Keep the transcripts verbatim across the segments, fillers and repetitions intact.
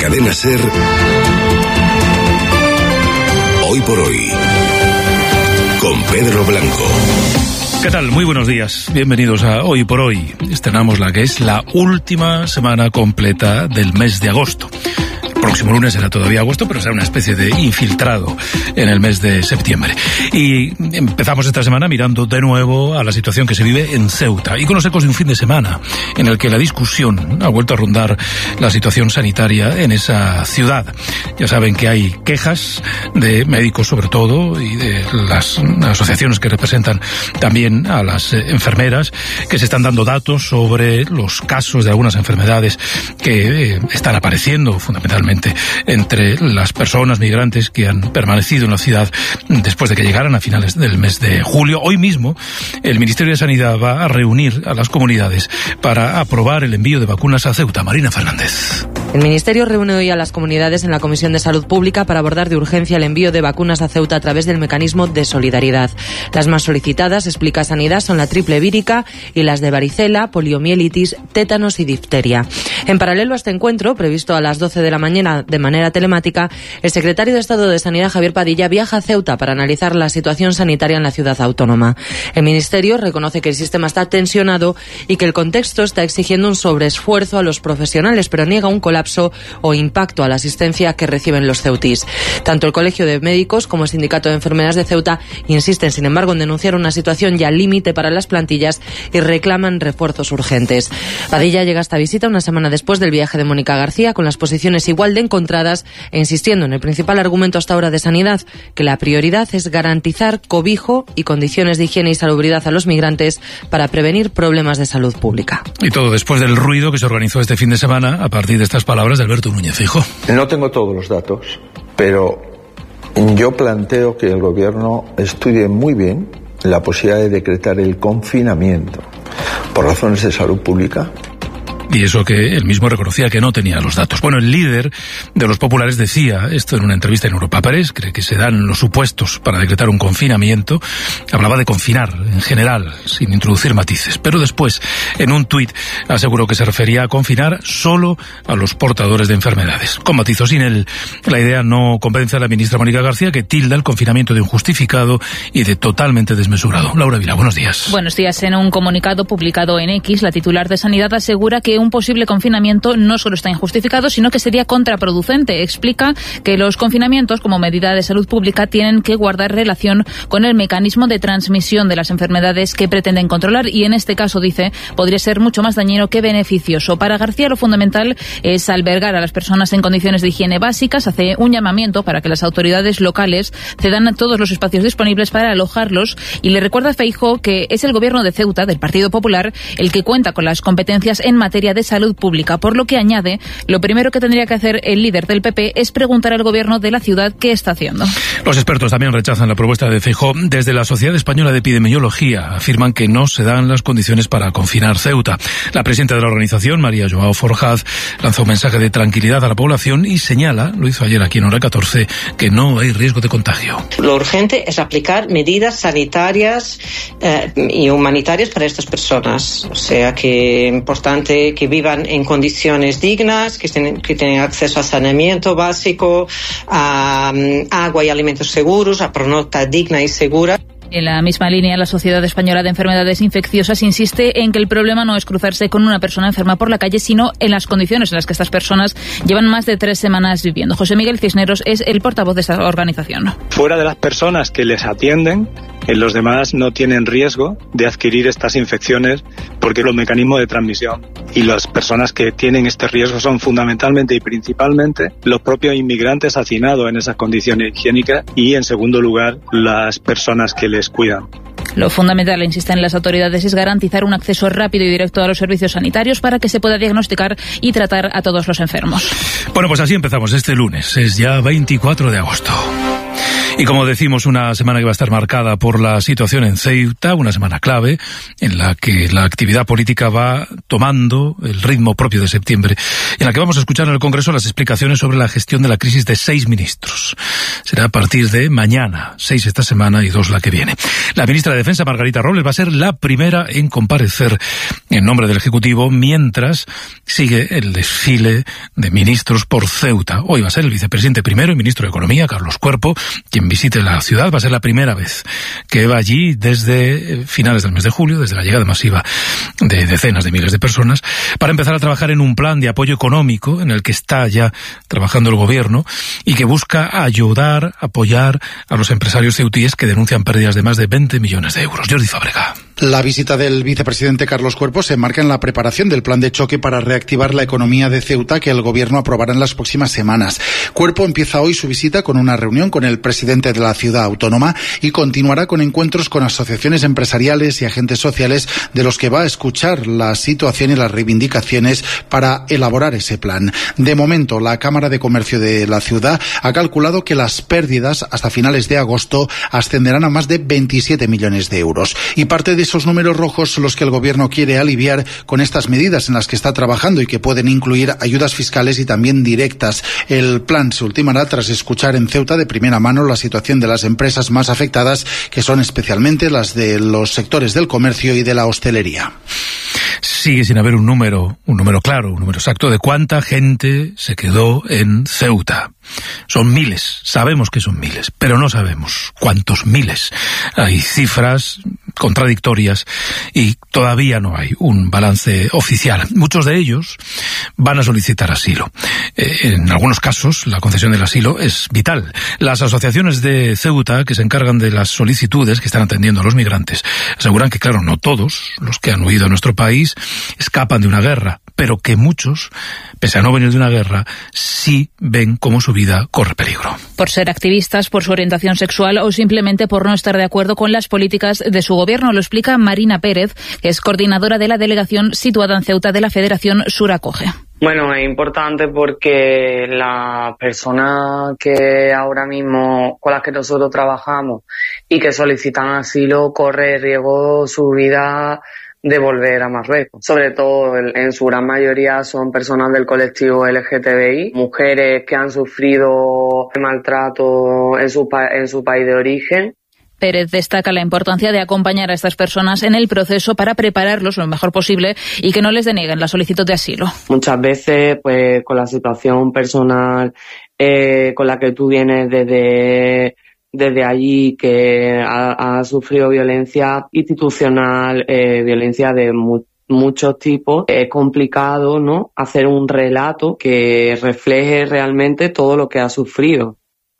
Cadena SER, Hoy por Hoy, con Pedro Blanco. ¿Qué tal? Muy buenos días. Bienvenidos a Hoy por Hoy. Estrenamos la que es la última semana completa del mes de agosto. El próximo lunes será todavía agosto, pero será una especie de infiltrado en el mes de septiembre. Y empezamos esta semana mirando de nuevo a la situación que se vive en Ceuta y con los ecos de un fin de semana en el que la discusión ha vuelto a rondar la situación sanitaria en esa ciudad. Ya saben que hay quejas de médicos sobre todo y de las asociaciones que representan también a las enfermeras, que se están dando datos sobre los casos de algunas enfermedades que eh, están apareciendo fundamentalmente entre las personas migrantes que han permanecido en la ciudad después de que llegaran a finales del mes de julio. Hoy mismo el Ministerio de Sanidad va a reunir a las comunidades para aprobar el envío de vacunas a Ceuta. Marina Fernández. El Ministerio reúne hoy a las comunidades en la Comisión de Salud Pública para abordar de urgencia el envío de vacunas a Ceuta a través del mecanismo de solidaridad. Las más solicitadas, explica Sanidad, son la triple vírica y las de varicela, poliomielitis, tétanos y difteria. En paralelo a este encuentro, previsto a las doce de la mañana de manera telemática, el secretario de Estado de Sanidad, Javier Padilla, viaja a Ceuta para analizar la situación sanitaria en la ciudad autónoma. El Ministerio reconoce que el sistema está tensionado y que el contexto está exigiendo un sobreesfuerzo a los profesionales, pero niega un colapso o impacto a la asistencia que reciben los ceutís. Tanto el Colegio de Médicos como el Sindicato de Enfermeras de Ceuta insisten, sin embargo, en denunciar una situación ya límite para las plantillas y reclaman refuerzos urgentes. Padilla llega a esta visita una semana después del viaje de Mónica García, con las posiciones igual de encontradas e insistiendo en el principal argumento hasta ahora de Sanidad, que la prioridad es garantizar cobijo y condiciones de higiene y salubridad a los migrantes para prevenir problemas de salud pública. Y todo después del ruido que se organizó este fin de semana a partir de estas palabras de Alberto Núñez Feijóo. No tengo todos los datos, pero yo planteo que el gobierno estudie muy bien la posibilidad de decretar el confinamiento por razones de salud pública. Y eso que él mismo reconocía que no tenía los datos. Bueno, el líder de los populares decía esto en una entrevista en Europa Press, cree que se dan los supuestos para decretar un confinamiento. Hablaba de confinar en general, sin introducir matices. Pero después, en un tuit, aseguró que se refería a confinar solo a los portadores de enfermedades. Con matizos, sin él, la idea no convence a la ministra Mónica García, que tilda el confinamiento de injustificado y de totalmente desmesurado. Laura Vila, buenos días. Buenos días. En un comunicado publicado en X, la titular de Sanidad asegura que un posible confinamiento no solo está injustificado, sino que sería contraproducente. Explica que los confinamientos, como medida de salud pública, tienen que guardar relación con el mecanismo de transmisión de las enfermedades que pretenden controlar y, en este caso, dice, podría ser mucho más dañino que beneficioso. Para García, lo fundamental es albergar a las personas en condiciones de higiene básicas. Hace un llamamiento para que las autoridades locales cedan todos los espacios disponibles para alojarlos y le recuerda a Feijóo que es el gobierno de Ceuta, del Partido Popular, el que cuenta con las competencias en materia de salud pública, por lo que añade, lo primero que tendría que hacer el líder del P P es preguntar al gobierno de la ciudad qué está haciendo. Los expertos también rechazan la propuesta de Feijóo. Desde la Sociedad Española de Epidemiología afirman que no se dan las condiciones para confinar Ceuta. La presidenta de la organización, María Joao Forjaz, lanzó un mensaje de tranquilidad a la población y señala, lo hizo ayer aquí en Hora catorce, que no hay riesgo de contagio. Lo urgente es aplicar medidas sanitarias eh, y humanitarias para estas personas. O sea que es importante que vivan en condiciones dignas, que tienen, que tienen acceso a saneamiento básico, a um, agua y alimentos seguros, a pernocta digna y segura. En la misma línea, la Sociedad Española de Enfermedades Infecciosas insiste en que el problema no es cruzarse con una persona enferma por la calle, sino en las condiciones en las que estas personas llevan más de tres semanas viviendo. José Miguel Cisneros es el portavoz de esta organización. Fuera de las personas que les atienden, en los demás no tienen riesgo de adquirir estas infecciones porque los mecanismos de transmisión y las personas que tienen este riesgo son fundamentalmente y principalmente los propios inmigrantes hacinados en esas condiciones higiénicas y, en segundo lugar, las personas que les cuidan. Lo fundamental, insisten las autoridades, es garantizar un acceso rápido y directo a los servicios sanitarios para que se pueda diagnosticar y tratar a todos los enfermos. Bueno, pues así empezamos este lunes, es ya veinticuatro de agosto. Y como decimos, una semana que va a estar marcada por la situación en Ceuta, una semana clave en la que la actividad política va tomando el ritmo propio de septiembre, en la que vamos a escuchar en el Congreso las explicaciones sobre la gestión de la crisis de seis ministros. Será a partir de mañana, seis esta semana y dos la que viene. La ministra de Defensa, Margarita Robles, va a ser la primera en comparecer en nombre del Ejecutivo mientras sigue el desfile de ministros por Ceuta. Hoy va a ser el vicepresidente primero y ministro de Economía, Carlos Cuerpo, quien visite la ciudad. Va a ser la primera vez que va allí desde finales del mes de julio, desde la llegada masiva de decenas de miles de personas, para empezar a trabajar en un plan de apoyo económico en el que está ya trabajando el gobierno y que busca ayudar, apoyar a los empresarios ceutíes que denuncian pérdidas de más de veinte millones de euros. Jordi Fábrega. La visita del vicepresidente Carlos Cuerpo se enmarca en la preparación del plan de choque para reactivar la economía de Ceuta que el gobierno aprobará en las próximas semanas. Cuerpo empieza hoy su visita con una reunión con el presidente de la ciudad autónoma y continuará con encuentros con asociaciones empresariales y agentes sociales de los que va a escuchar la situación y las reivindicaciones para elaborar ese plan. De momento, la Cámara de Comercio de la ciudad ha calculado que las pérdidas hasta finales de agosto ascenderán a más de veintisiete millones de euros. Y parte de esos números rojos son los que el gobierno quiere aliviar con estas medidas en las que está trabajando y que pueden incluir ayudas fiscales y también directas. El plan se ultimará tras escuchar en Ceuta de primera mano la situación de las empresas más afectadas, que son especialmente las de los sectores del comercio y de la hostelería. Sigue sin haber un número, un número claro, un número exacto de cuánta gente se quedó en Ceuta. Son miles, sabemos que son miles, pero no sabemos cuántos miles. Hay cifras contradictorias y todavía no hay un balance oficial. Muchos de ellos van a solicitar asilo. Eh, en algunos casos, la concesión del asilo es vital. Las asociaciones de Ceuta, que se encargan de las solicitudes que están atendiendo a los migrantes, aseguran que, claro, no todos los que han huido a nuestro país escapan de una guerra, pero que muchos, pese a no venir de una guerra, sí ven cómo su vida corre peligro. Por ser activistas, por su orientación sexual o simplemente por no estar de acuerdo con las políticas de su gobierno, lo explica Marina Pérez, que es coordinadora de la delegación situada en Ceuta de la Federación Sur Acoge. Bueno, es importante porque las personas que ahora mismo con las que nosotros trabajamos y que solicitan asilo corre riesgo su vida de volver a Marruecos. Sobre todo, en su gran mayoría son personas del colectivo L G T B I, mujeres que han sufrido maltrato en su, pa- en su país de origen. Pérez destaca la importancia de acompañar a estas personas en el proceso para prepararlos lo mejor posible y que no les deneguen la solicitud de asilo. Muchas veces, pues, con la situación personal eh, con la que tú vienes desde... desde allí, que ha, ha sufrido violencia institucional, eh, violencia de mu- muchos tipos, es complicado, ¿no?, hacer un relato que refleje realmente todo lo que ha sufrido.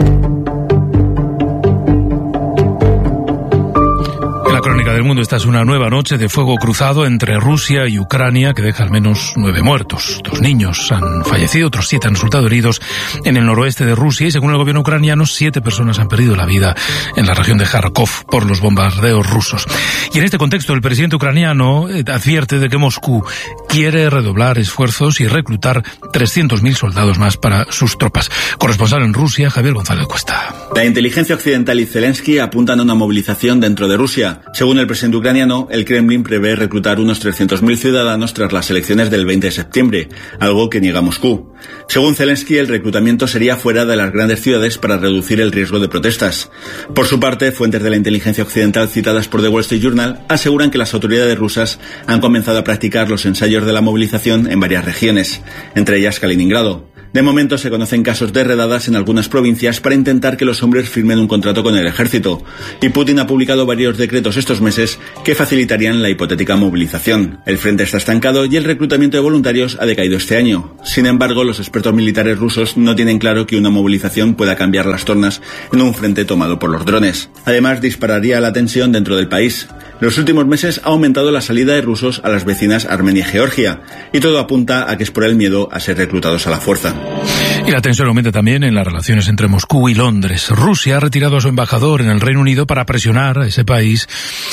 En la crónica del mundo, esta es una nueva noche de fuego cruzado entre Rusia y Ucrania que deja al menos nueve muertos. Dos niños han fallecido, otros siete han resultado heridos en el noroeste de Rusia y, según el gobierno ucraniano, siete personas han perdido la vida en la región de Kharkov por los bombardeos rusos. Y en este contexto, el presidente ucraniano advierte de que Moscú quiere redoblar esfuerzos y reclutar trescientos mil soldados más para sus tropas. Corresponsal en Rusia, Javier González Cuesta. La inteligencia occidental y Zelensky apuntan a una movilización dentro de Rusia. Según el presidente ucraniano, el Kremlin prevé reclutar unos trescientos mil ciudadanos tras las elecciones del veinte de septiembre, algo que niega Moscú. Según Zelensky, el reclutamiento sería fuera de las grandes ciudades para reducir el riesgo de protestas. Por su parte, fuentes de la inteligencia occidental citadas por The Wall Street Journal aseguran que las autoridades rusas han comenzado a practicar los ensayos de la movilización en varias regiones, entre ellas Kaliningrado. De momento se conocen casos de redadas en algunas provincias para intentar que los hombres firmen un contrato con el ejército, y Putin ha publicado varios decretos estos meses que facilitarían la hipotética movilización. El frente está estancado y el reclutamiento de voluntarios ha decaído este año. Sin embargo, los expertos militares rusos no tienen claro que una movilización pueda cambiar las tornas en un frente tomado por los drones. Además, dispararía la tensión dentro del país. En los últimos meses ha aumentado la salida de rusos a las vecinas Armenia y Georgia, y todo apunta a que es por el miedo a ser reclutados a la fuerza. Y la tensión aumenta también en las relaciones entre Moscú y Londres. Rusia ha retirado a su embajador en el Reino Unido para presionar a ese país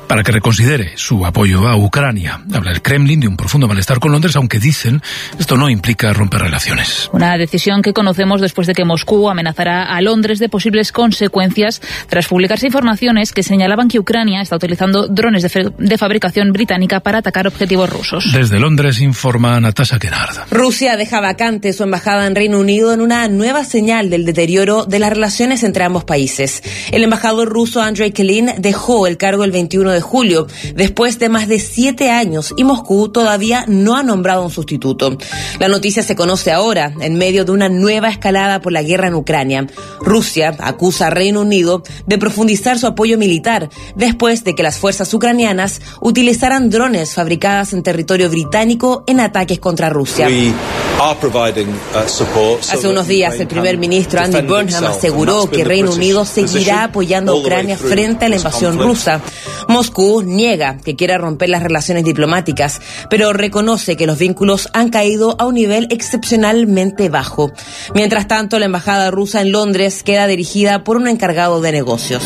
para que reconsidere su apoyo a Ucrania. Habla el Kremlin de un profundo malestar con Londres, aunque dicen esto no implica romper relaciones. Una decisión que conocemos después de que Moscú amenazará a Londres de posibles consecuencias tras publicarse informaciones que señalaban que Ucrania está utilizando drones de, de fabricación británica para atacar objetivos rusos. Desde Londres informa Natasha Kennard. Rusia deja vacante su embajada en Reino Unido en una nueva señal del deterioro de las relaciones entre ambos países. El embajador ruso Andrei Kelin dejó el cargo el veintiuno de julio, después de más de siete años, y Moscú todavía no ha nombrado un sustituto. La noticia se conoce ahora, en medio de una nueva escalada por la guerra en Ucrania. Rusia acusa a Reino Unido de profundizar su apoyo militar, después de que las fuerzas ucranianas utilizaran drones fabricadas en territorio británico en ataques contra Rusia. Hace unos días, el primer ministro Andy Burnham aseguró que Reino Unido seguirá apoyando a Ucrania frente a la invasión rusa. Moscú niega que quiera romper las relaciones diplomáticas, pero reconoce que los vínculos han caído a un nivel excepcionalmente bajo. Mientras tanto, la embajada rusa en Londres queda dirigida por un encargado de negocios.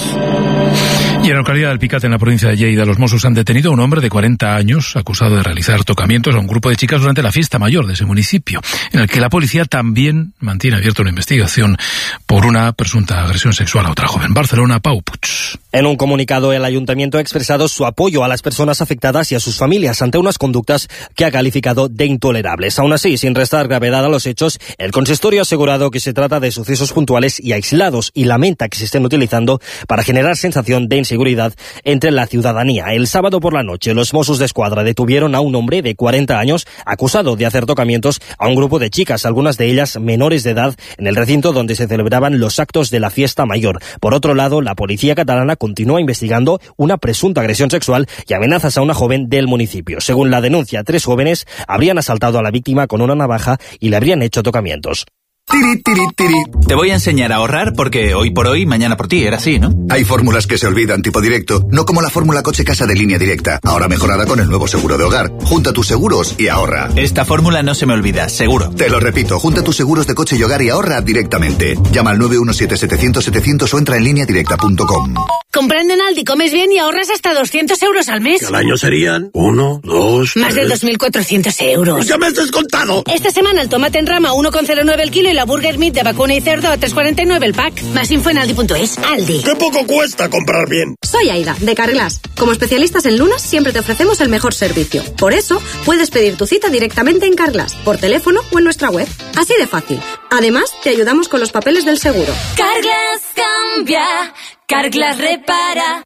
Y en la localidad de Alpicate, en la provincia de Lleida, los Mossos han detenido a un hombre de cuarenta años acusado de realizar tocamientos a un grupo de chicas durante la fiesta mayor de ese municipio, en el que la policía también mantiene abierta una investigación por una presunta agresión sexual a otra joven. Barcelona, Pau Puig. En un comunicado, el ayuntamiento ha expresado su apoyo a las personas afectadas y a sus familias ante unas conductas que ha calificado de intolerables. Aún así, sin restar gravedad a los hechos, el consistorio ha asegurado que se trata de sucesos puntuales y aislados y lamenta que se estén utilizando para generar sensación de inseguridad entre la ciudadanía. El sábado por la noche, los Mossos de Escuadra detuvieron a un hombre de cuarenta años acusado de hacer tocamientos a un grupo de chicas, algunas de ellas menores de edad, en el recinto donde se celebraban los actos de la fiesta mayor. Por otro lado, la policía catalana continúa investigando una presunta agresión sexual y amenazas a una joven del municipio. Según la denuncia, tres jóvenes habrían asaltado a la víctima con una navaja y le habrían hecho tocamientos. Tiri, tiri, tiri. Te voy a enseñar a ahorrar porque hoy por hoy, mañana por ti, era así, ¿no? Hay fórmulas que se olvidan, tipo directo, no como la fórmula coche-casa de Línea Directa, ahora mejorada con el nuevo seguro de hogar. Junta tus seguros y ahorra. Esta fórmula no se me olvida, seguro. Te lo repito, junta tus seguros de coche y hogar y ahorra directamente. Llama al nueve uno siete setecientos setecientos o entra en línea directa punto com. Comprando en Aldi comes bien y ahorras hasta doscientos euros al mes. Que al año serían uno, dos... Más de dos mil cuatrocientos euros. ¡Ya me has descontado! Esta semana el tomate en rama uno coma cero nueve el kilo y la burger meat de vacuna y cerdo a tres coma cuarenta y nueve el pack. Más info en aldi punto es. Aldi. ¡Qué poco cuesta comprar bien! Soy Aida, de Carglass. Como especialistas en lunas, siempre te ofrecemos el mejor servicio. Por eso, puedes pedir tu cita directamente en Carglass, por teléfono o en nuestra web. Así de fácil. Además, te ayudamos con los papeles del seguro. Carglass cambia, Carglass repara.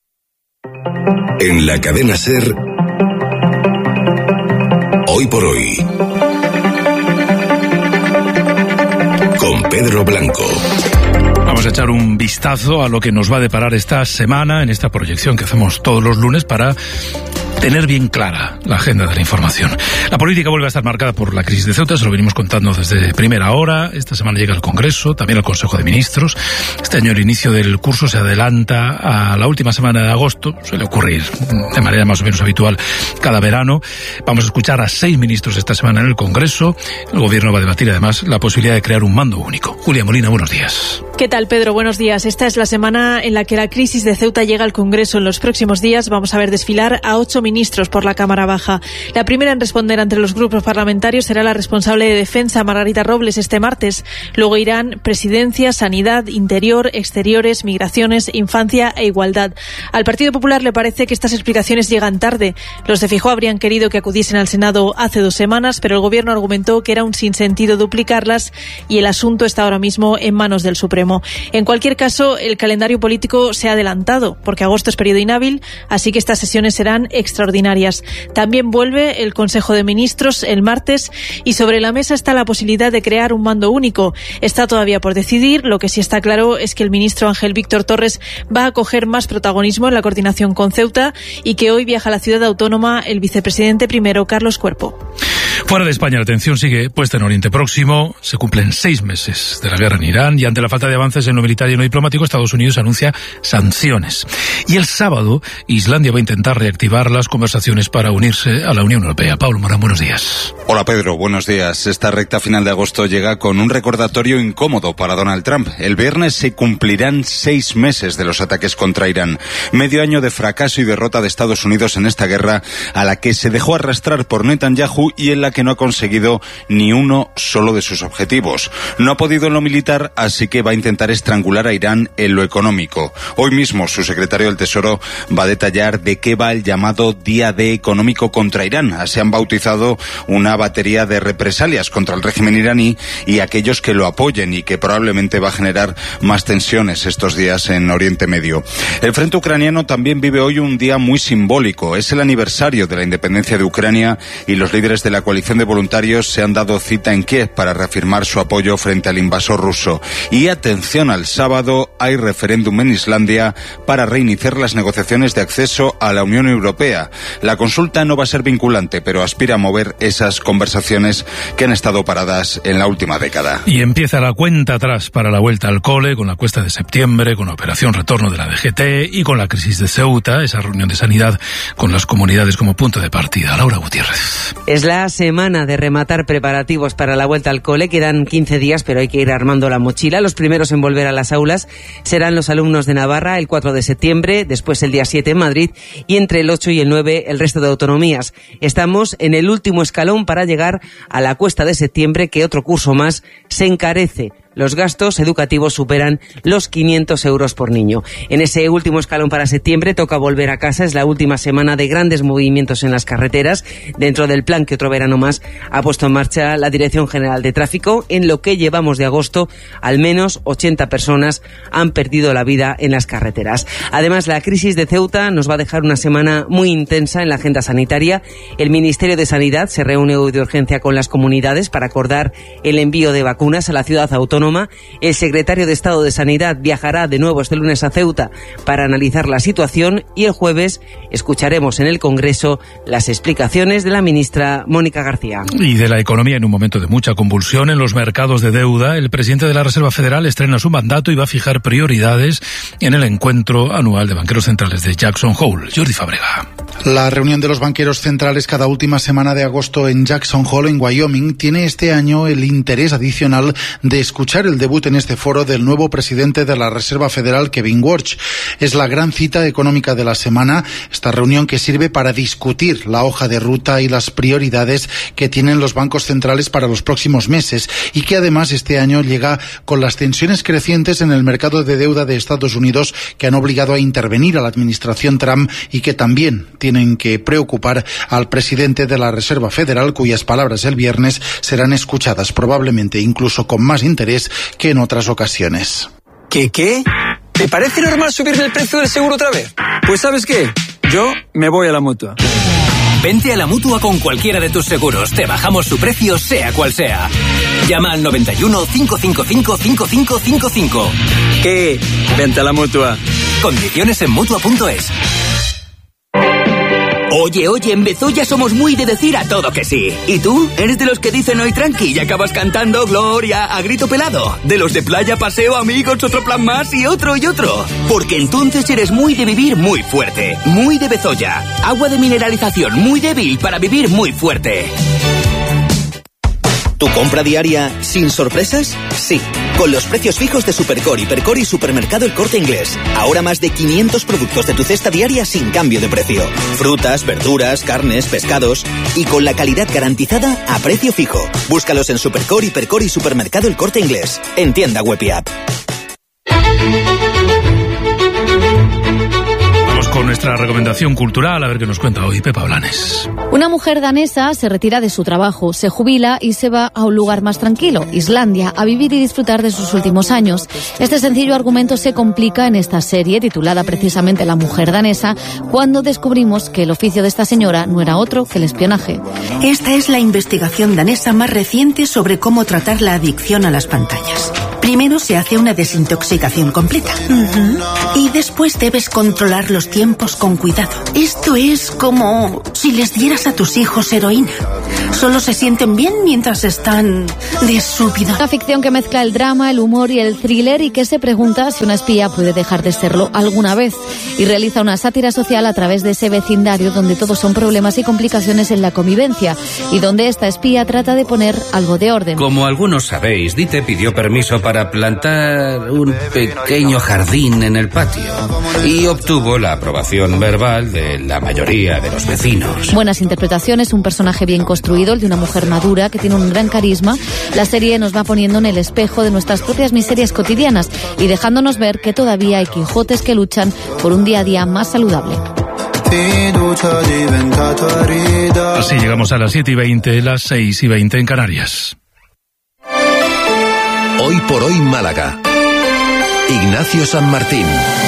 En la cadena SER, hoy por hoy, con Pedro Blanco. Vamos a echar un vistazo a lo que nos va a deparar esta semana en esta proyección que hacemos todos los lunes para tener bien clara la agenda de la información. La política vuelve a estar marcada por la crisis de Ceuta, se lo venimos contando desde primera hora. Esta semana llega al Congreso, también al Consejo de Ministros. Este año el inicio del curso se adelanta a la última semana de agosto, suele ocurrir de manera más o menos habitual cada verano. Vamos a escuchar a seis ministros esta semana en el Congreso. El Gobierno va a debatir además la posibilidad de crear un mando único. Julia Molina, buenos días. ¿Qué tal, Pedro? Buenos días. Esta es la semana en la que la crisis de Ceuta llega al Congreso. En los próximos días vamos a ver desfilar a ocho ministros por la Cámara Baja. La primera en responder entre los grupos parlamentarios será la responsable de Defensa, Margarita Robles, este martes. Luego irán Presidencia, Sanidad, Interior, Exteriores, Migraciones, Infancia e Igualdad. Al Partido Popular le parece que estas explicaciones llegan tarde. Los de Feijóo habrían querido que acudiesen al Senado hace dos semanas, pero el Gobierno argumentó que era un sinsentido duplicarlas y el asunto está ahora mismo en manos del Supremo. En cualquier caso, el calendario político se ha adelantado, porque agosto es periodo inhábil, así que estas sesiones serán extraordinarias. También vuelve el Consejo de Ministros el martes y sobre la mesa está la posibilidad de crear un mando único. Está todavía por decidir. Lo que sí está claro es que el ministro Ángel Víctor Torres va a coger más protagonismo en la coordinación con Ceuta y que hoy viaja a la ciudad autónoma el vicepresidente primero, Carlos Cuerpo. Fuera de España, la atención sigue puesta en Oriente Próximo. Se cumplen seis meses de la guerra en Irán y ante la falta de avances en lo militar y en lo diplomático, Estados Unidos anuncia sanciones. Y el sábado, Islandia va a intentar reactivar las conversaciones para unirse a la Unión Europea. Pablo Morán, buenos días. Hola Pedro, buenos días. Esta recta final de agosto llega con un recordatorio incómodo para Donald Trump. El viernes se cumplirán seis meses de los ataques contra Irán. Medio año de fracaso y derrota de Estados Unidos en esta guerra a la que se dejó arrastrar por Netanyahu y en la que no ha conseguido ni uno solo de sus objetivos. No ha podido en lo militar, así que va a intentar estrangular a Irán en lo económico. Hoy mismo su secretario del Tesoro va a detallar de qué va el llamado Día D económico contra Irán. Se han bautizado una batería de represalias contra el régimen iraní y aquellos que lo apoyen y que probablemente va a generar más tensiones estos días en Oriente Medio. El frente ucraniano también vive hoy un día muy simbólico. Es el aniversario de la independencia de Ucrania y los líderes de la coalición de voluntarios se han dado cita en Kiev para reafirmar su apoyo frente al invasor ruso. Y atención, al sábado hay referéndum en Islandia para reiniciar las negociaciones de acceso a la Unión Europea. La consulta no va a ser vinculante, pero aspira a mover esas conversaciones que han estado paradas en la última década. Y empieza la cuenta atrás para la vuelta al cole, con la cuesta de septiembre, con la operación retorno de la D G T y con la crisis de Ceuta, esa reunión de sanidad con las comunidades como punto de partida. Laura Gutiérrez. Es la semana de rematar preparativos para la vuelta al cole. Quedan quince días, pero hay que ir armando la mochila. Los primeros en volver a las aulas serán los alumnos de Navarra el cuatro de septiembre, después el día siete en Madrid y entre el ocho y el nueve el resto de autonomías. Estamos en el último escalón para llegar a la cuesta de septiembre, que otro curso más se encarece. Los gastos educativos superan los quinientos euros por niño. En ese último escalón para septiembre toca volver a casa. Es la última semana de grandes movimientos en las carreteras, dentro del plan que otro verano más ha puesto en marcha la Dirección General de Tráfico. En lo que llevamos de agosto, al menos ochenta personas han perdido la vida en las carreteras. Además, la crisis de Ceuta nos va a dejar una semana muy intensa en la agenda sanitaria. El Ministerio de Sanidad se reúne hoy de urgencia con las comunidades para acordar el envío de vacunas a la ciudad autónoma. El secretario de Estado de Sanidad viajará de nuevo este lunes a Ceuta para analizar la situación y el jueves escucharemos en el Congreso las explicaciones de la ministra Mónica García. Y de la economía, en un momento de mucha convulsión en los mercados de deuda, el presidente de la Reserva Federal estrena su mandato y va a fijar prioridades en el encuentro anual de banqueros centrales de Jackson Hole. Jordi Fábrega. La reunión de los banqueros centrales cada última semana de agosto en Jackson Hole, en Wyoming, tiene este año el interés adicional de escuchar el debut en este foro del nuevo presidente de la Reserva Federal, Kevin Warsh. Es la gran cita económica de la semana, esta reunión que sirve para discutir la hoja de ruta y las prioridades que tienen los bancos centrales para los próximos meses y que además este año llega con las tensiones crecientes en el mercado de deuda de Estados Unidos que han obligado a intervenir a la administración Trump y que también tienen que preocupar al presidente de la Reserva Federal, cuyas palabras el viernes serán escuchadas probablemente incluso con más interés que en otras ocasiones. ¿Qué qué? ¿Te parece normal subirme el precio del seguro otra vez? Pues ¿sabes qué? Yo me voy a la Mutua. Vente a la Mutua con cualquiera de tus seguros. Te bajamos su precio, sea cual sea. Llama al noventa y uno, cinco cinco cinco, cinco cinco cinco cinco. ¿Qué? Vente a la Mutua. Condiciones en Mutua punto es. Oye, oye, en Bezoya somos muy de decir a todo que sí. ¿Y tú? ¿Eres de los que dicen hoy tranqui y acabas cantando Gloria a grito pelado? ¿De los de playa, paseo, amigos, otro plan más y otro y otro? Porque entonces eres muy de vivir muy fuerte. Muy de Bezoya. Agua de mineralización muy débil para vivir muy fuerte. ¿Tu compra diaria sin sorpresas? Sí, con los precios fijos de Supercor, Hipercor y Supermercado El Corte Inglés. Ahora más de quinientos productos de tu cesta diaria sin cambio de precio. Frutas, verduras, carnes, pescados y con la calidad garantizada a precio fijo. Búscalos en Supercor, Hipercor y Supermercado El Corte Inglés. En tienda web y app. Con nuestra recomendación cultural, a ver qué nos cuenta hoy Pepa Blanes. Una mujer danesa se retira de su trabajo, se jubila y se va a un lugar más tranquilo, Islandia, a vivir y disfrutar de sus últimos años. Este sencillo argumento se complica en esta serie, titulada precisamente La mujer danesa, cuando descubrimos que el oficio de esta señora no era otro que el espionaje. Esta es la investigación danesa más reciente sobre cómo tratar la adicción a las pantallas. Primero se hace una desintoxicación completa. Uh-huh. Y después debes controlar los tiempos con cuidado. Esto es como si les dieras a tus hijos heroína. Solo se sienten bien mientras están de súbido. Una ficción que mezcla el drama, el humor y el thriller y que se pregunta si una espía puede dejar de serlo alguna vez. Y realiza una sátira social a través de ese vecindario donde todos son problemas y complicaciones en la convivencia y donde esta espía trata de poner algo de orden. Como algunos sabéis, Dite pidió permiso para para plantar un pequeño jardín en el patio y obtuvo la aprobación verbal de la mayoría de los vecinos. Buenas interpretaciones, un personaje bien construido, el de una mujer madura que tiene un gran carisma. La serie nos va poniendo en el espejo de nuestras propias miserias cotidianas y dejándonos ver que todavía hay Quijotes que luchan por un día a día más saludable. Así llegamos a las siete y veinte, las seis y veinte en Canarias. Hoy por hoy Málaga. Ignacio San Martín.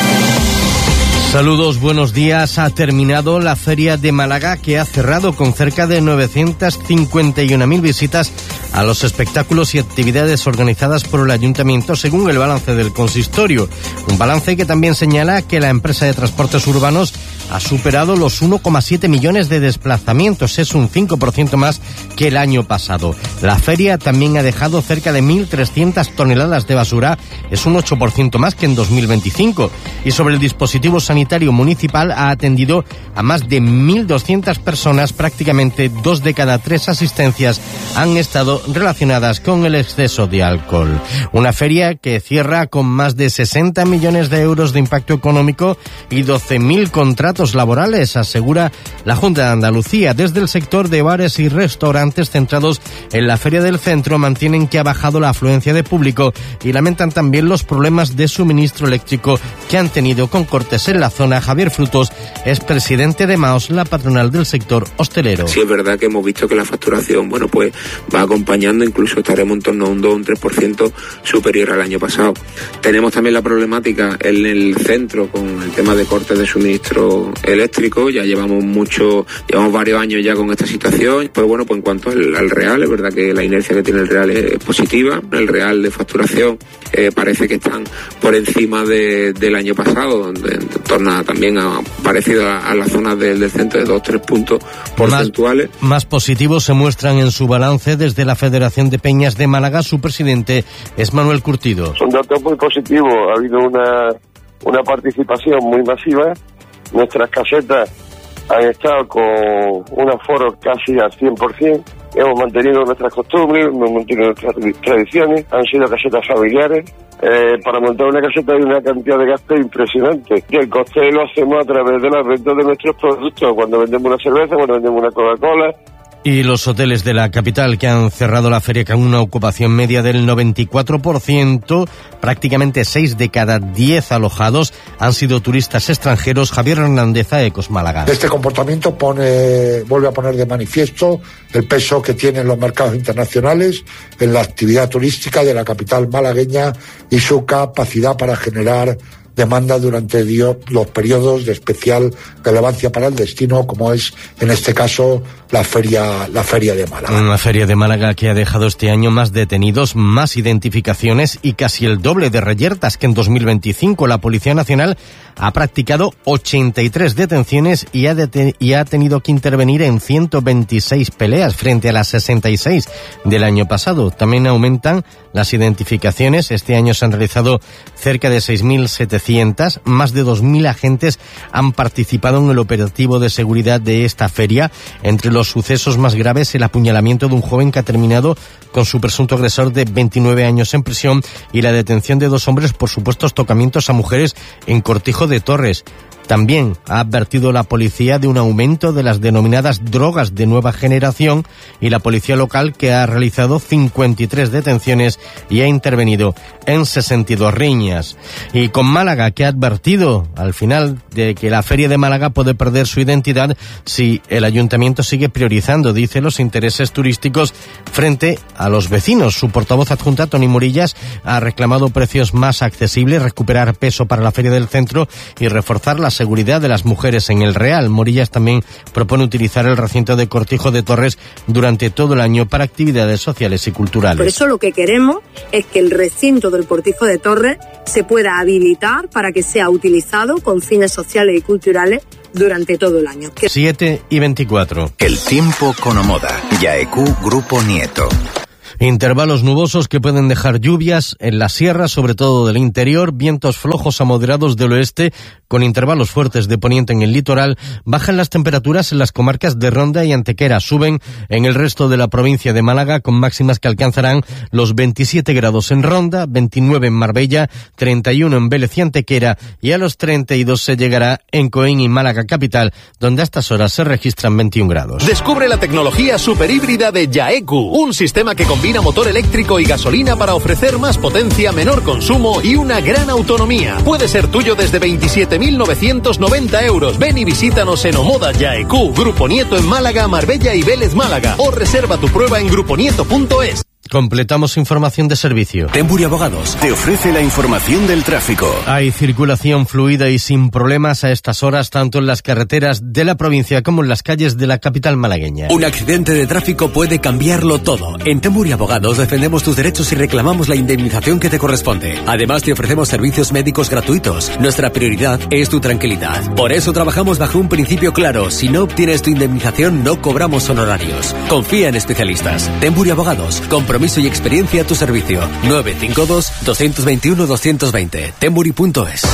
Saludos, buenos días. Ha terminado la Feria de Málaga, que ha cerrado con cerca de novecientas cincuenta y una mil visitas a los espectáculos y actividades organizadas por el Ayuntamiento, según el balance del consistorio. Un balance que también señala que la empresa de transportes urbanos ha superado los uno coma siete millones de desplazamientos. Es un cinco por ciento más que el año pasado. La feria también ha dejado cerca de mil trescientas toneladas de basura. Es un ocho por ciento más que en dos mil veinticinco. Y sobre el dispositivo sanitario municipal, ha atendido a más de mil doscientas personas. Prácticamente dos de cada tres asistencias han estado relacionadas con el exceso de alcohol. Una feria que cierra con más de sesenta millones de euros de impacto económico y doce mil contratos laborales, asegura la Junta de Andalucía. Desde el sector de bares y restaurantes centrados en la Feria del Centro mantienen que ha bajado la afluencia de público y lamentan también los problemas de suministro eléctrico que han tenido con cortes en la zona. Javier Frutos es presidente de MAOS, la patronal del sector hostelero. Sí, es verdad que hemos visto que la facturación, bueno, pues va acompañando, incluso estaremos en torno a un dos o un tres por ciento superior al año pasado. Tenemos también la problemática en el centro con el tema de cortes de suministro eléctrico. Ya llevamos mucho, llevamos varios años ya con esta situación. Pero bueno, pues en cuanto al, al real, es verdad que la inercia que tiene el real es positiva. El real de facturación eh, parece que están por encima de, del año pasado, donde en torno a, también a, parecido a, a las zonas del, del centro de dos o tres puntos porcentuales. Más, más positivos se muestran en su balance desde la Federación de Peñas de Málaga. Su presidente es Manuel Curtido. Son datos muy positivos. Ha habido una, una participación muy masiva. Nuestras casetas han estado con un aforo casi al cien por ciento. Hemos mantenido nuestras costumbres, hemos mantenido nuestras tradiciones. Han sido casetas familiares. Eh, para montar una caseta hay una cantidad de gasto impresionante. Y el coste lo hacemos a través de la venta de nuestros productos. Cuando vendemos una cerveza, cuando vendemos una Coca-Cola. Y los hoteles de la capital, que han cerrado la feria con una ocupación media del noventa y cuatro por ciento, prácticamente seis de cada diez alojados han sido turistas extranjeros. Javier Hernández, a Ecos Málaga. Este comportamiento pone, vuelve a poner de manifiesto el peso que tienen los mercados internacionales en la actividad turística de la capital malagueña y su capacidad para generar demanda durante los periodos de especial relevancia para el destino, como es en este caso la feria la feria de Málaga. Una feria de Málaga que ha dejado este año más detenidos, más identificaciones y casi el doble de reyertas que en dos mil veinticinco. La Policía Nacional ha practicado ochenta y tres detenciones y ha, deten- y ha tenido que intervenir en ciento veintiséis peleas frente a las sesenta y seis del año pasado. También aumentan las identificaciones. Este año se han realizado cerca de seis mil setecientas. Más de dos mil agentes han participado en el operativo de seguridad de esta feria. Entre los sucesos más graves, el apuñalamiento de un joven que ha terminado con su presunto agresor de veintinueve años en prisión y la detención de dos hombres por supuestos tocamientos a mujeres en Cortijo de Torres. También ha advertido la policía de un aumento de las denominadas drogas de nueva generación y la policía local, que ha realizado cincuenta y tres detenciones y ha intervenido en sesenta y dos riñas. Y con Málaga, que ha advertido al final de que la Feria de Málaga puede perder su identidad si el ayuntamiento sigue priorizando, dice, los intereses turísticos frente a los vecinos. Su portavoz adjunta, Toni Morillas, ha reclamado precios más accesibles, recuperar peso para la Feria del Centro y reforzar las seguridad de las mujeres en el Real. Morillas también propone utilizar el recinto de Cortijo de Torres durante todo el año para actividades sociales y culturales. Por eso lo que queremos es que el recinto del Cortijo de Torres se pueda habilitar para que sea utilizado con fines sociales y culturales durante todo el año. siete y veinticuatro. El tiempo con Omoda. Yaecu Grupo Nieto. Intervalos nubosos que pueden dejar lluvias en la sierra, sobre todo del interior, vientos flojos a moderados del oeste, con intervalos fuertes de poniente en el litoral. Bajan las temperaturas en las comarcas de Ronda y Antequera, suben en el resto de la provincia de Málaga, con máximas que alcanzarán los veintisiete grados en Ronda, veintinueve en Marbella, treinta y uno en Vélez y Antequera, y a los treinta y dos se llegará en Coín y Málaga capital, donde a estas horas se registran veintiún grados. Descubre la tecnología superhíbrida de Yaecu, un sistema que combina motor eléctrico y gasolina para ofrecer más potencia, menor consumo y una gran autonomía. Puede ser tuyo desde veintisiete mil novecientos noventa euros. Ven y visítanos en Omoda Yaecu, Grupo Nieto en Málaga, Marbella y Vélez Málaga, o reserva tu prueba en grupo nieto punto es. Completamos información de servicio. Temburi Abogados te ofrece la información del tráfico. Hay circulación fluida y sin problemas a estas horas, tanto en las carreteras de la provincia como en las calles de la capital malagueña. Un accidente de tráfico puede cambiarlo todo. En Temburi Abogados defendemos tus derechos y reclamamos la indemnización que te corresponde. Además, te ofrecemos servicios médicos gratuitos. Nuestra prioridad es tu tranquilidad. Por eso trabajamos bajo un principio claro. Si no obtienes tu indemnización, no cobramos honorarios. Confía en especialistas. Temburi Abogados. Compromiso y experiencia a tu servicio. nueve cinco dos, dos dos uno, dos dos dos cero. Temburi punto es.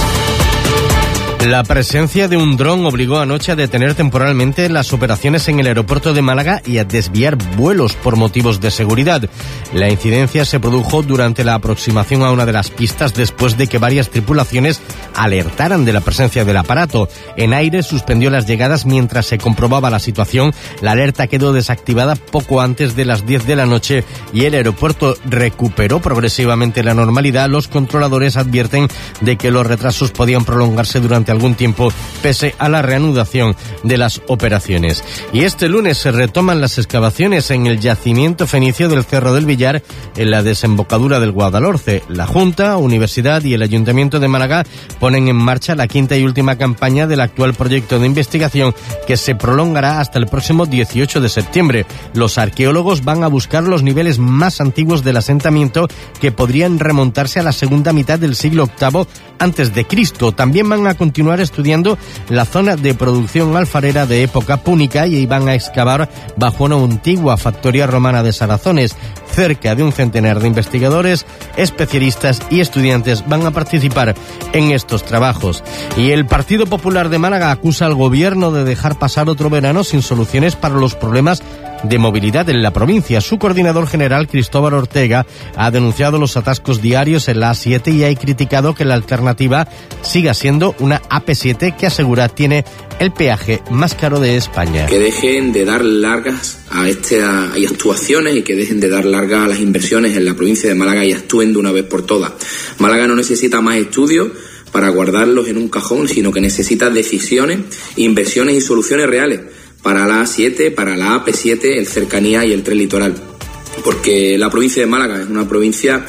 La presencia de un dron obligó anoche a detener temporalmente las operaciones en el aeropuerto de Málaga y a desviar vuelos por motivos de seguridad. La incidencia se produjo durante la aproximación a una de las pistas después de que varias tripulaciones alertaran de la presencia del aparato. En aire suspendió las llegadas mientras se comprobaba la situación. La alerta quedó desactivada poco antes de las diez de la noche y el aeropuerto recuperó progresivamente la normalidad. Los controladores advierten de que los retrasos podían prolongarse durante algún tiempo pese a la reanudación de las operaciones. Y este lunes se retoman las excavaciones en el yacimiento fenicio del Cerro del Villar, en la desembocadura del Guadalhorce. La Junta, Universidad y el Ayuntamiento de Málaga ponen en marcha la quinta y última campaña del actual proyecto de investigación, que se prolongará hasta el próximo dieciocho de septiembre. Los arqueólogos van a buscar los niveles más antiguos del asentamiento, que podrían remontarse a la segunda mitad del siglo octavo antes de Cristo. También van a continuar estudiando la zona de producción alfarera de época púnica y van a excavar bajo una antigua factoría romana de Sarazones. Cerca de un centenar de investigadores, especialistas y estudiantes van a participar en estos trabajos. Y el Partido Popular de Málaga acusa al gobierno de dejar pasar otro verano sin soluciones para los problemas de movilidad en la provincia. Su coordinador general, Cristóbal Ortega, ha denunciado los atascos diarios en la A siete y ha criticado que la alternativa siga siendo una A P siete que asegura tiene el peaje más caro de España. Que dejen de dar largas a estas actuaciones y que dejen de dar largas a las inversiones en la provincia de Málaga y actúen de una vez por todas. Málaga no necesita más estudios para guardarlos en un cajón, sino que necesita decisiones, inversiones y soluciones reales para la A siete, para la A P siete, el Cercanía y el Tren Litoral. Porque la provincia de Málaga es una provincia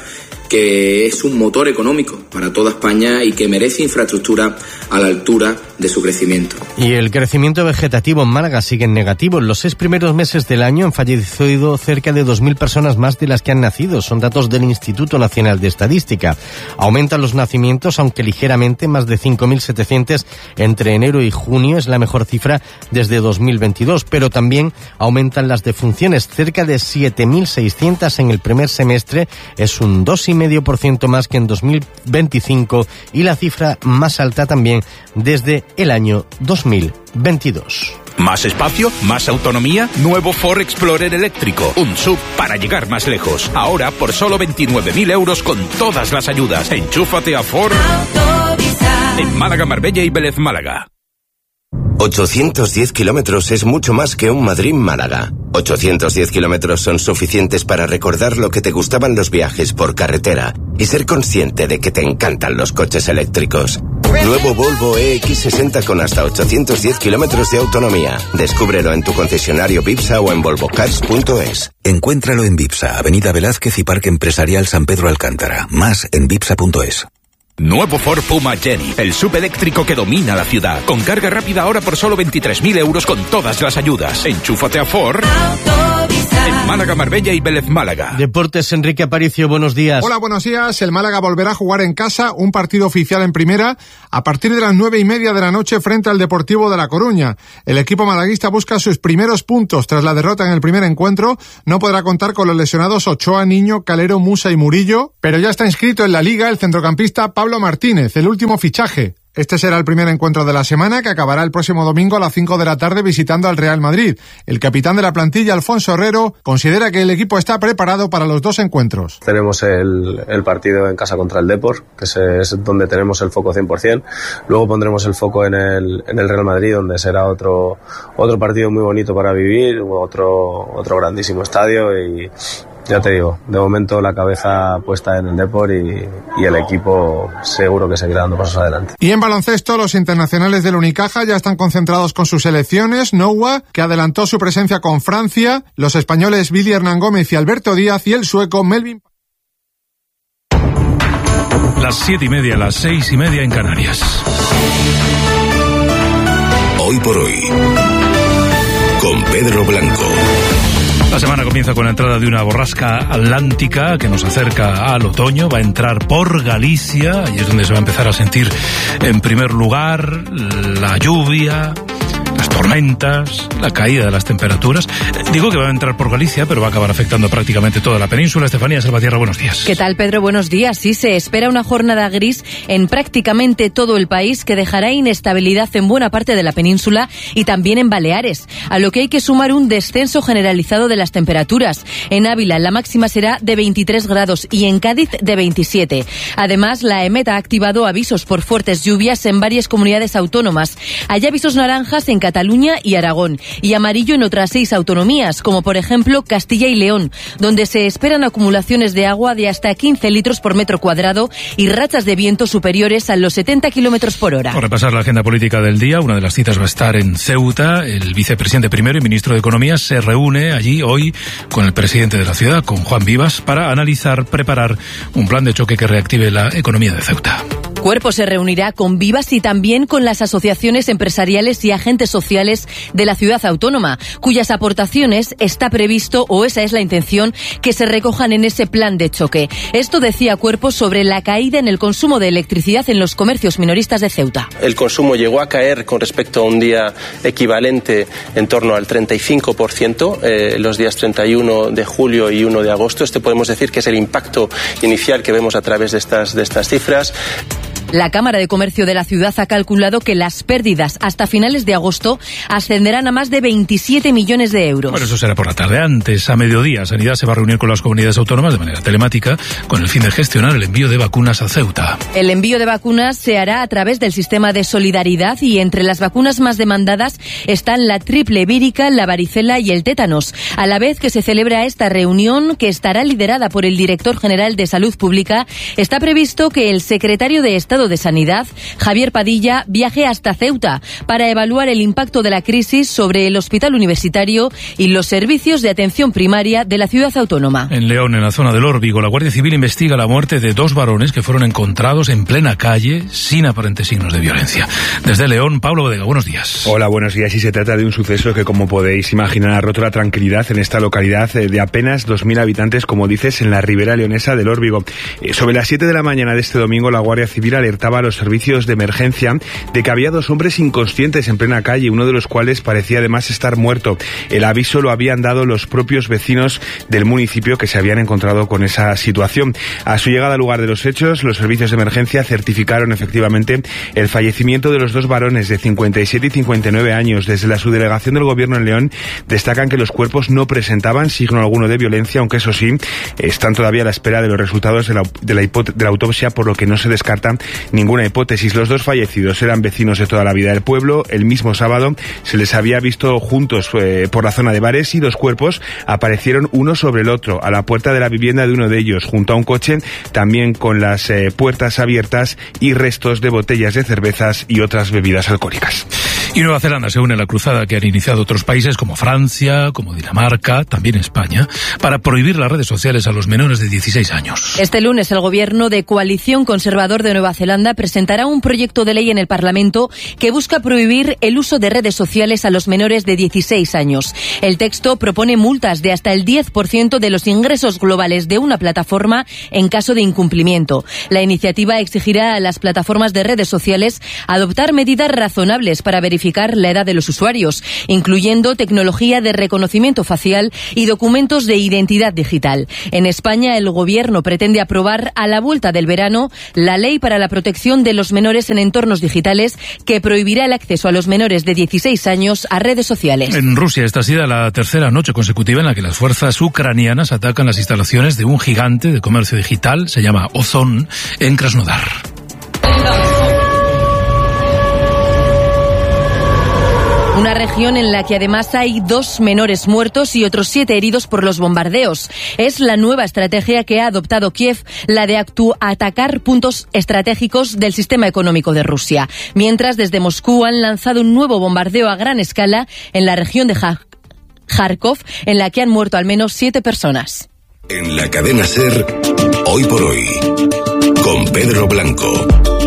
que es un motor económico para toda España y que merece infraestructura a la altura de su crecimiento. Y el crecimiento vegetativo en Málaga sigue en negativo. En los seis primeros meses del año han fallecido cerca de dos mil personas más de las que han nacido. Son datos del Instituto Nacional de Estadística. Aumentan los nacimientos, aunque ligeramente, más de cinco mil setecientos entre enero y junio. Es la mejor cifra desde dos mil veintidós. Pero también aumentan las defunciones, cerca de siete mil seiscientos en el primer semestre. Es un dos coma cinco por ciento más que en dos mil veinticinco y la cifra más alta también desde el año dos mil veintidós. ¿Más espacio? ¿Más autonomía? Nuevo Ford Explorer eléctrico. Un sub para llegar más lejos. Ahora por solo veintinueve mil euros con todas las ayudas. Enchúfate a Ford en Málaga, Marbella y Vélez Málaga. ochocientos diez kilómetros es mucho más que un Madrid-Málaga. ochocientos diez kilómetros son suficientes para recordar lo que te gustaban los viajes por carretera y ser consciente de que te encantan los coches eléctricos. Nuevo Volvo E X sesenta con hasta ochocientos diez kilómetros de autonomía. Descúbrelo en tu concesionario Vipsa o en volvo cars punto es. Encuéntralo en Vipsa, Avenida Velázquez y Parque Empresarial San Pedro Alcántara. Más en vipsa punto es. Nuevo Ford Puma Jenny, el subeléctrico que domina la ciudad. Con carga rápida ahora por solo veintitrés mil euros con todas las ayudas. Enchúfate a Ford en Málaga, Marbella y Vélez Málaga. Deportes, Enrique Aparicio, buenos días. Hola, buenos días. El Málaga volverá a jugar en casa un partido oficial en primera a partir de las nueve y media de la noche frente al Deportivo de La Coruña. El equipo malaguista busca sus primeros puntos tras la derrota en el primer encuentro. No podrá contar con los lesionados Ochoa, Niño, Calero, Musa y Murillo, pero ya está inscrito en la Liga el centrocampista Pablo Martínez, el último fichaje. Este será el primer encuentro de la semana, que acabará el próximo domingo a las cinco de la tarde visitando al Real Madrid. El capitán de la plantilla, Alfonso Herrero, considera que el equipo está preparado para los dos encuentros. Tenemos el, el partido en casa contra el Depor, que es donde tenemos el foco cien por ciento. Luego pondremos el foco en el, en el Real Madrid, donde será otro, otro partido muy bonito para vivir, otro, otro grandísimo estadio y... Ya te digo, de momento la cabeza puesta en el Depor y, y el equipo seguro que seguirá dando pasos adelante. Y en baloncesto, los internacionales del Unicaja ya están concentrados con sus selecciones. Noah, que adelantó su presencia con Francia, los españoles Billy Hernán Gómez y Alberto Díaz y el sueco Melvin. Las siete y media, las seis y media en Canarias. Hoy por hoy, con Pedro Blanco. La semana comienza con la entrada de una borrasca atlántica que nos acerca al otoño. Va a entrar por Galicia, y es donde se va a empezar a sentir en primer lugar la lluvia, las tormentas, la caída de las temperaturas. Digo que va a entrar por Galicia, pero va a acabar afectando prácticamente toda la península. Estefanía Salvatierra, buenos días. ¿Qué tal, Pedro? Buenos días. Sí, se espera una jornada gris en prácticamente todo el país que dejará inestabilidad en buena parte de la península y también en Baleares, a lo que hay que sumar un descenso generalizado de las temperaturas. En Ávila la máxima será de veintitrés grados y en Cádiz de veintisiete. Además, la EMET ha activado avisos por fuertes lluvias en varias comunidades autónomas. Hay avisos naranjas en Cataluña y Aragón, y amarillo en otras seis autonomías, como por ejemplo Castilla y León, donde se esperan acumulaciones de agua de hasta quince litros por metro cuadrado y rachas de viento superiores a los setenta kilómetros por hora. Por repasar la agenda política del día, una de las citas va a estar en Ceuta. El vicepresidente primero y ministro de Economía se reúne allí hoy con el presidente de la ciudad, con Juan Vivas, para analizar, preparar un plan de choque que reactive la economía de Ceuta. Cuerpo se reunirá con Vivas y también con las asociaciones empresariales y agentes sociales de la ciudad autónoma, cuyas aportaciones está previsto, o esa es la intención, que se recojan en ese plan de choque. Esto decía Cuerpo sobre la caída en el consumo de electricidad en los comercios minoristas de Ceuta. El consumo llegó a caer con respecto a un día equivalente en torno al treinta y cinco por ciento, eh, los días treinta y uno de julio y uno de agosto. Este podemos decir que es el impacto inicial que vemos a través de estas, de estas cifras. La Cámara de Comercio de la ciudad ha calculado que las pérdidas hasta finales de agosto ascenderán a más de veintisiete millones de euros. Bueno, eso será por la tarde. Antes, a mediodía, Sanidad se va a reunir con las comunidades autónomas de manera telemática con el fin de gestionar el envío de vacunas a Ceuta. El envío de vacunas se hará a través del sistema de solidaridad y entre las vacunas más demandadas están la triple vírica, la varicela y el tétanos. A la vez que se celebra esta reunión, que estará liderada por el director general de Salud Pública, está previsto que el secretario de Estado de Sanidad, Javier Padilla, viaje hasta Ceuta para evaluar el impacto de la crisis sobre el hospital universitario y los servicios de atención primaria de la ciudad autónoma. En León, en la zona del Órbigo, la Guardia Civil investiga la muerte de dos varones que fueron encontrados en plena calle sin aparentes signos de violencia. Desde León, Pablo Bodega, buenos días. Hola, buenos días. Y se trata de un suceso que, como podéis imaginar, ha roto la tranquilidad en esta localidad de apenas dos mil habitantes, como dices, en la ribera leonesa del Órbigo. Sobre las siete de la mañana de este domingo, la Guardia Civil alertaba a los servicios de emergencia de que había dos hombres inconscientes en plena calle, uno de los cuales parecía además estar muerto. El aviso lo habían dado los propios vecinos del municipio que se habían encontrado con esa situación. A su llegada al lugar de los hechos, los servicios de emergencia certificaron efectivamente el fallecimiento de los dos varones de cincuenta y siete y cincuenta y nueve años. Desde la subdelegación del Gobierno en León destacan que los cuerpos no presentaban signo alguno de violencia, aunque eso sí, están todavía a la espera de los resultados de la, de la, hipot- de la autopsia, por lo que no se descarta ninguna hipótesis. Los dos fallecidos eran vecinos de toda la vida del pueblo. El mismo sábado se les había visto juntos eh, por la zona de bares y dos cuerpos aparecieron uno sobre el otro a la puerta de la vivienda de uno de ellos, junto a un coche, también con las eh, puertas abiertas y restos de botellas de cervezas y otras bebidas alcohólicas. Y Nueva Zelanda se une a la cruzada que han iniciado otros países como Francia, como Dinamarca, también España, para prohibir las redes sociales a los menores de dieciséis años. Este lunes el gobierno de Coalición Conservador de Nueva Zelanda presentará un proyecto de ley en el Parlamento que busca prohibir el uso de redes sociales a los menores de dieciséis años. El texto propone multas de hasta el diez por ciento de los ingresos globales de una plataforma en caso de incumplimiento. La iniciativa exigirá a las plataformas de redes sociales adoptar medidas razonables para verificar la edad de los usuarios, incluyendo tecnología de reconocimiento facial y documentos de identidad digital. En España, el gobierno pretende aprobar a la vuelta del verano la ley para la protección de los menores en entornos digitales que prohibirá el acceso a los menores de dieciséis años a redes sociales. En Rusia, esta ha sido la tercera noche consecutiva en la que las fuerzas ucranianas atacan las instalaciones de un gigante de comercio digital, se llama Ozon, en Krasnodar. Una región en la que además hay dos menores muertos y otros siete heridos por los bombardeos. Es la nueva estrategia que ha adoptado Kiev, la de atacar puntos estratégicos del sistema económico de Rusia. Mientras, desde Moscú han lanzado un nuevo bombardeo a gran escala en la región de Kharkov, en la que han muerto al menos siete personas. En la cadena SER, Hoy por Hoy, con Pedro Blanco.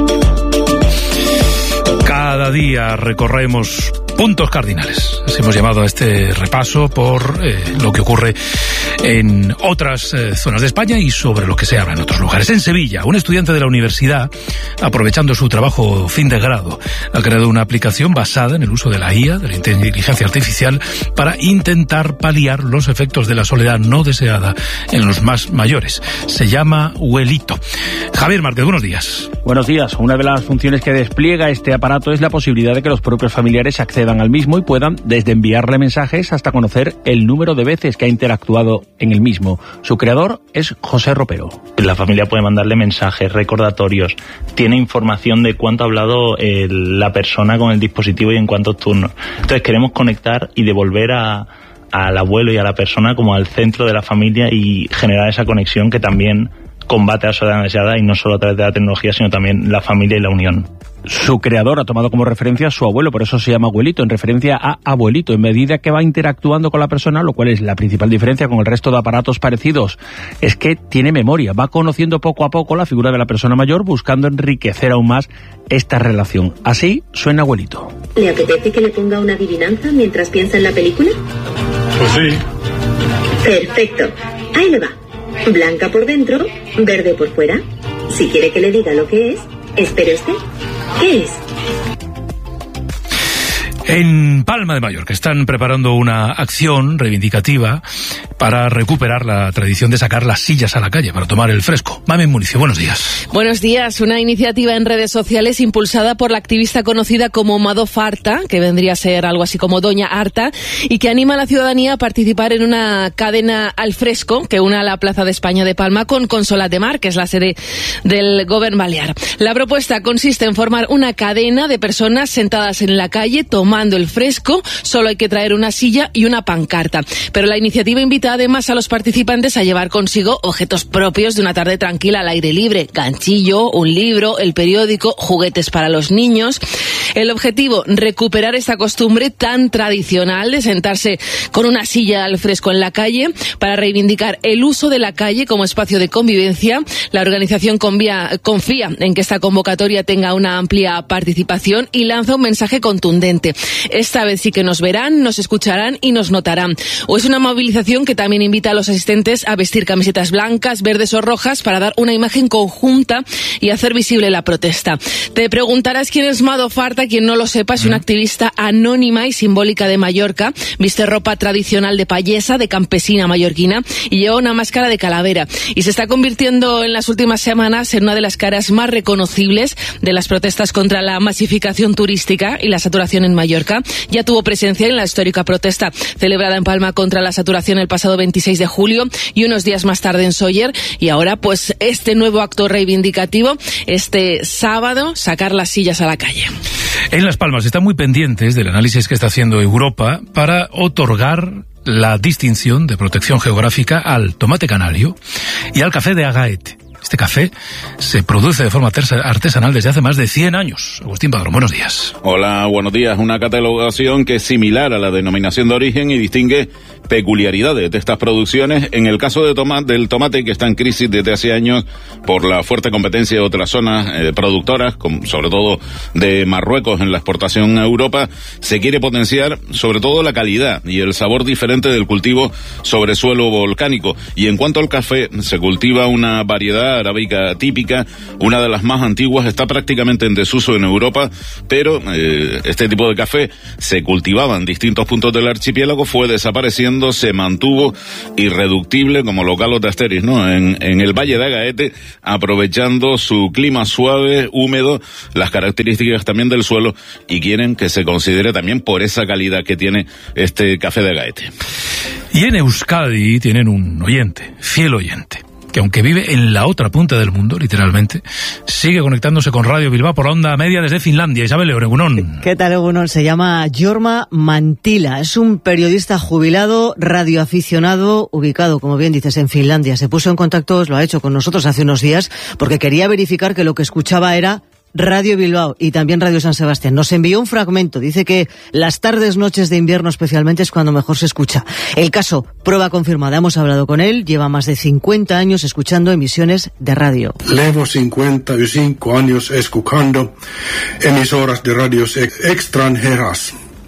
Cada día recorremos puntos cardinales. Así hemos llamado a este repaso por eh, lo que ocurre en otras eh, zonas de España y sobre lo que se habla en otros lugares. En Sevilla, un estudiante de la universidad, aprovechando su trabajo fin de grado, ha creado una aplicación basada en el uso de la I A, de la inteligencia artificial, para intentar paliar los efectos de la soledad no deseada en los más mayores. Se llama Huelito. Javier Márquez, buenos días. Buenos días. Una de las funciones que despliega este aparato es la posibilidad de que los propios familiares accedan al mismo y puedan desde enviarle mensajes hasta conocer el número de veces que ha interactuado en el mismo. Su creador es José Ropero. La familia puede mandarle mensajes, recordatorios, tiene información de cuánto ha hablado eh, la persona con el dispositivo y en cuántos turnos. Entonces queremos conectar y devolver a, al abuelo y a la persona como al centro de la familia y generar esa conexión que también combate a la soledad deseada, y no solo a través de la tecnología, sino también la familia y la unión. Su creador ha tomado como referencia a su abuelo, por eso se llama Abuelito, en referencia a abuelito, en medida que va interactuando con la persona, lo cual es la principal diferencia con el resto de aparatos parecidos, es que tiene memoria, va conociendo poco a poco la figura de la persona mayor, buscando enriquecer aún más esta relación. Así suena Abuelito. ¿Le apetece que le ponga una adivinanza mientras piensa en la película? Pues sí. Perfecto, ahí le va. Blanca por dentro, verde por fuera. Si quiere que le diga lo que es, espere usted. ¿Qué es? En Palma de Mallorca están preparando una acción reivindicativa para recuperar la tradición de sacar las sillas a la calle para tomar el fresco. Mamen Municio, buenos días. Buenos días. Una iniciativa en redes sociales impulsada por la activista conocida como Mado Farta, que vendría a ser algo así como Doña Harta, y que anima a la ciudadanía a participar en una cadena al fresco que una a la Plaza de España de Palma con Consolat de Mar, que es la sede del Govern Balear. La propuesta consiste en formar una cadena de personas sentadas en la calle tomando el fresco. Solo hay que traer una silla y una pancarta. Pero la iniciativa invita además a los participantes a llevar consigo objetos propios de una tarde tranquila al aire libre. Ganchillo, un libro, el periódico, juguetes para los niños. El objetivo, recuperar esta costumbre tan tradicional de sentarse con una silla al fresco en la calle para reivindicar el uso de la calle como espacio de convivencia. La organización confía, confía en que esta convocatoria tenga una amplia participación y lanza un mensaje contundente. Esta vez sí que nos verán, nos escucharán y nos notarán. O es una movilización que también invita a los asistentes a vestir camisetas blancas, verdes o rojas para dar una imagen conjunta y hacer visible la protesta. Te preguntarás quién es Mado Farta. Quien no lo sepa, es una activista anónima y simbólica de Mallorca. Viste ropa tradicional de payesa, de campesina mallorquina, y lleva una máscara de calavera. Y se está convirtiendo en las últimas semanas en una de las caras más reconocibles de las protestas contra la masificación turística y la saturación en Mallorca. Ya tuvo presencia en la histórica protesta celebrada en Palma contra la saturación el pasado veintiséis de julio y unos días más tarde en Sóller. Y ahora, pues, este nuevo acto reivindicativo, este sábado, sacar las sillas a la calle. En Las Palmas están muy pendientes del análisis que está haciendo Europa para otorgar la distinción de protección geográfica al tomate canario y al café de Agaete. Este café se produce de forma artesanal desde hace más de cien años. Agustín Padrón, buenos días. Hola, buenos días. Una catalogación que es similar a la denominación de origen y distingue peculiaridades de estas producciones. En el caso de tomate, del tomate, que está en crisis desde hace años por la fuerte competencia de otras zonas eh, productoras, con, sobre todo de Marruecos en la exportación a Europa, se quiere potenciar sobre todo la calidad y el sabor diferente del cultivo sobre suelo volcánico. Y en cuanto al café, se cultiva una variedad arábica típica, una de las más antiguas, está prácticamente en desuso en Europa, pero eh, este tipo de café se cultivaba en distintos puntos del archipiélago, fue desapareciendo, se mantuvo irreductible como los galos de Asteris, ¿no? En, en el Valle de Agaete, aprovechando su clima suave, húmedo, las características también del suelo, y quieren que se considere también por esa calidad que tiene este café de Agaete. Y en Euskadi tienen un oyente, fiel oyente, que aunque vive en la otra punta del mundo, literalmente, sigue conectándose con Radio Bilbao por onda media desde Finlandia. Isabel León, Egunon. ¿Qué tal, Egunon? Se llama Jorma Mantila. Es un periodista jubilado, radioaficionado, ubicado, como bien dices, en Finlandia. Se puso en contacto, lo ha hecho con nosotros hace unos días, porque quería verificar que lo que escuchaba era Radio Bilbao y también Radio San Sebastián. Nos envió un fragmento. Dice que las tardes, noches de invierno especialmente es cuando mejor se escucha. El caso, prueba confirmada. Hemos hablado con él. Lleva más de cincuenta años escuchando emisiones de radio. Llevo cincuenta y cinco años escuchando emisoras de radios extranjeras.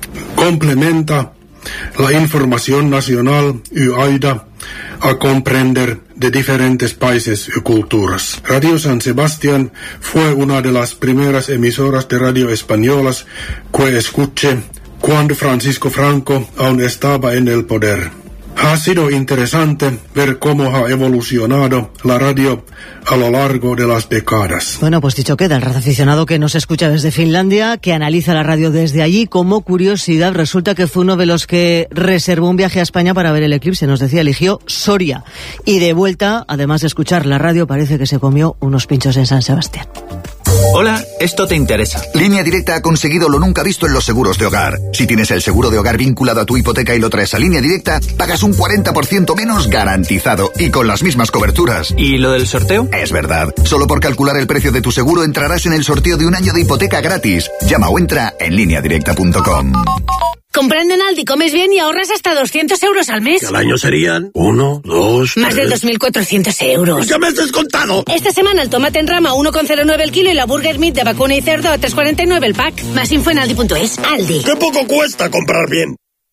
Complementa la información nacional y ayuda a comprender de diferentes países y culturas. Radio San Sebastián fue una de las primeras emisoras de radio españolas que escuché cuando Francisco Franco aún estaba en el poder. Ha sido interesante ver cómo ha evolucionado la radio a lo largo de las décadas. Bueno, pues dicho queda, el radioaficionado que nos escucha desde Finlandia, que analiza la radio desde allí. Como curiosidad, resulta que fue uno de los que reservó un viaje a España para ver el eclipse. Nos decía, eligió Soria. Y de vuelta, además de escuchar la radio, parece que se comió unos pinchos en San Sebastián. Hola, esto te interesa. Línea Directa ha conseguido lo nunca visto en los seguros de hogar. Si tienes el seguro de hogar vinculado a tu hipoteca y lo traes a Línea Directa, pagas un cuarenta por ciento menos garantizado y con las mismas coberturas. ¿Y lo del sorteo? Es verdad. Solo por calcular el precio de tu seguro entrarás en el sorteo de un año de hipoteca gratis. Llama o entra en línea directa punto com. Comprando en Aldi comes bien y ahorras hasta doscientos euros al mes. Que al año serían uno, dos, Más de dos mil cuatrocientos euros. ¡Ya me has descontado! Esta semana el tomate en rama a uno coma cero nueve el kilo y la burger meat de vacuna y cerdo a tres coma cuarenta y nueve el pack. Más info en aldi punto es. Aldi. ¡Qué poco cuesta comprar bien!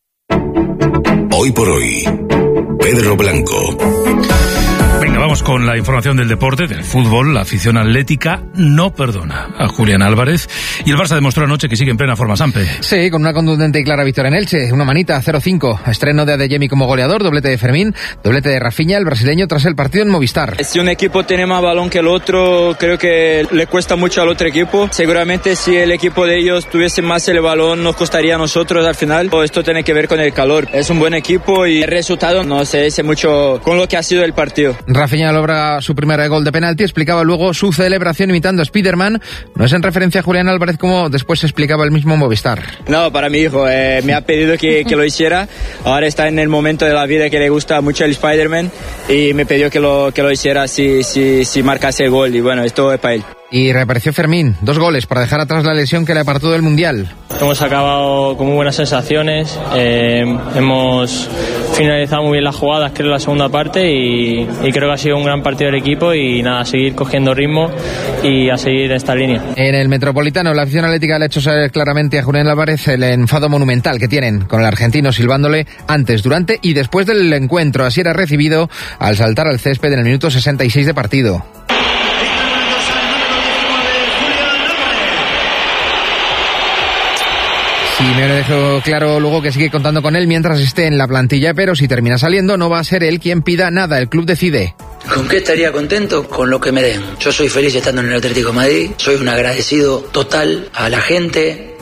Hoy por hoy, Pedro Blanco. Venga, vamos con la información del deporte, del fútbol. La afición atlética no perdona a Julián Álvarez. Y el Barça demostró anoche que sigue en plena forma, Sampe. Sí, con una contundente y clara victoria en Elche. Una manita, cero cinco. Estreno de Adeyemi como goleador, doblete de Fermín, doblete de Rafinha, el brasileño, tras el partido en Movistar. Si un equipo tiene más balón que el otro, creo que le cuesta mucho al otro equipo. Seguramente si el equipo de ellos tuviese más el balón, nos costaría a nosotros al final. Esto tiene que ver con el calor. Es un buen equipo y el resultado no se dice mucho con lo que ha sido el partido. Rafinha logra su primer gol de penalti, explicaba luego su celebración imitando a Spiderman. No es en referencia a Julián Álvarez como después explicaba el mismo Movistar. No, para mi hijo, eh, me ha pedido que, que lo hiciera. Ahora está en el momento de la vida que le gusta mucho el Spiderman y me pidió que lo, que lo hiciera si, si, si marcase el gol y bueno, esto es para él. Y reapareció Fermín, dos goles para dejar atrás la lesión que le apartó del Mundial. Hemos acabado con muy buenas sensaciones, eh, hemos finalizado muy bien las jugadas, creo, en la segunda parte y, y creo que ha sido un gran partido del equipo y nada, a seguir cogiendo ritmo y a seguir esta línea. En el Metropolitano, la afición atlética le ha hecho saber claramente a Julián Álvarez el enfado monumental que tienen con el argentino silbándole antes, durante y después del encuentro. Así era recibido al saltar al césped en el minuto sesenta y seis de partido. Simeone dejó claro luego que sigue contando con él mientras esté en la plantilla, pero si termina saliendo no va a ser él quien pida nada, el club decide. ¿Con qué estaría contento? Con lo que me den. Yo soy feliz estando en el Atlético de Madrid, soy un agradecido total a la gente,